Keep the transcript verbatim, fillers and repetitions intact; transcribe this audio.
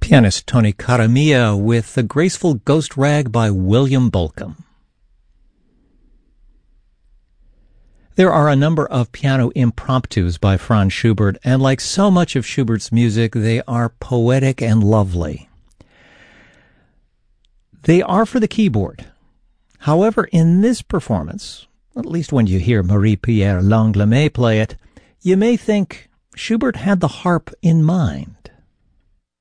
Pianist Tony Caramia with The Graceful Ghost Rag by William Bolcom. There are a number of piano impromptus by Franz Schubert, and like so much of Schubert's music, they are poetic and lovely. They are for the keyboard. However, in this performance, at least when you hear Marie-Pierre Langlois play it, you may think Schubert had the harp in mind.